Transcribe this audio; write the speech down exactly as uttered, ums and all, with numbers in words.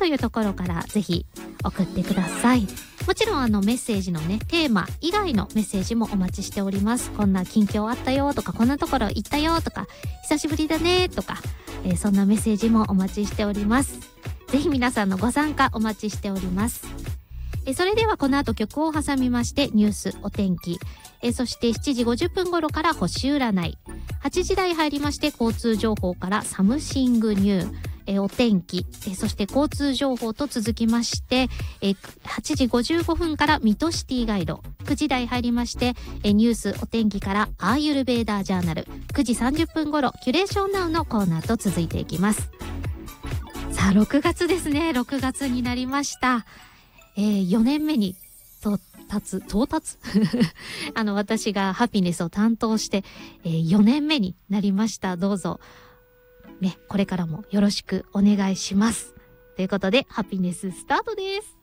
というところからぜひ送ってください。もちろんあのメッセージのねテーマ以外のメッセージもお待ちしております。こんな近況あったよとか、こんなところ行ったよとか、久しぶりだねとか、えー、そんなメッセージもお待ちしております。ぜひ皆さんのご参加お待ちしております。えそれではこの後曲を挟みましてニュース、お天気、えそしてしちじごじゅっぷん頃から星占い、はちじ台入りまして交通情報からサムシングニュー、えお天気、えそして交通情報と続きましてえはちじごじゅうごふんから水戸シティガイド、くじ台入りましてえニュース、お天気からアーユルベーダージャーナル、くじさんじゅっぷん頃キュレーションナウのコーナーと続いていきます。さあろくがつですね。ろくがつになりました。えー、よねんめに到達到達あの私がハピネスを担当して、えー、よねんめになりました。どうぞね、これからもよろしくお願いします。ということでハピネススタートです。